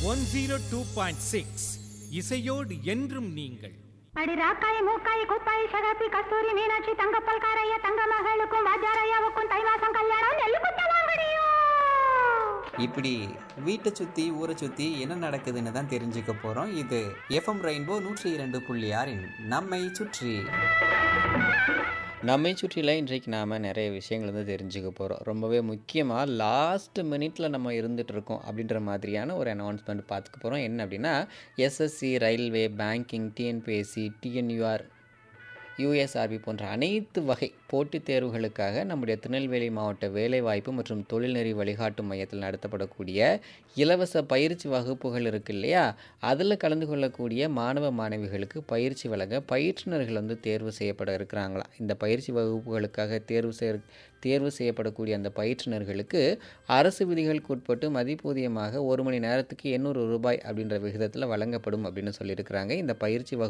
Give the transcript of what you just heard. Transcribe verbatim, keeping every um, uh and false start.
One zero two point six இசையோடு என்றும் நீங்கள். அடி ராக்காய் மூக்காய் குப்பாய் சகப்பி கஸ்தூரி மீனாட்சி தங்கப்பல் காரையா தங்க மகளுக்கும் வாஜாரையாவுக்கும் தை மாசம் கல்யாணம் நெல்லு குத்த வாங்கடியோ. இப்படி வீட்டை சுற்றி ஊரை சுற்றி என்ன நடக்குதுன்னு தான் தெரிஞ்சுக்க போகிறோம். இது எஃப்எம் ரெயின்போ நூற்றி இரண்டு புள்ளி ஆறின் நம்மை சுற்றி. நம்மை சுற்றில இன்றைக்கு நாம் நிறைய விஷயங்கள் வந்து தெரிஞ்சுக்க போகிறோம். ரொம்பவே முக்கியமாக லாஸ்ட் மினிட்ல நம்ம இருந்துகிட்டு இருக்கோம் அப்படின்ற மாதிரியான ஒரு அனௌன்ஸ்மெண்ட் பார்த்துக்க போகிறோம். என்ன அப்படின்னா, SSC, railway, banking, TNPSC, டிஎன்யூஆர், USRB போன்ற அனைத்து வகை போட்டித் தேர்வுகளுக்காக நம்முடைய திருநெல்வேலி மாவட்ட வேலைவாய்ப்பு மற்றும் தொழில்நெறி வழிகாட்டும் மையத்தில் நடத்தப்படக்கூடிய இலவச பயிற்சி வகுப்புகள் இருக்குது இல்லையா, அதில் கலந்து கொள்ளக்கூடிய மாணவ மாணவிகளுக்கு பயிற்சி வழங்க பயிற்றுனர்கள் வந்து தேர்வு செய்யப்பட இருக்கிறாங்களாம். இந்த பயிற்சி வகுப்புகளுக்காக தேர்வு செய் தேர்வு செய்யப்படக்கூடிய அந்த பயிற்றுனர்களுக்கு அரசு விதிகளுக்கு உட்பட்டு மதிப்பூதியமாக ஒரு மணி நேரத்துக்கு எண்ணூறு ரூபாய் அப்படின்ற விகிதத்தில் வழங்கப்படும் அப்படின்னு சொல்லியிருக்கிறாங்க. இந்த பயிற்சி வகுப்பு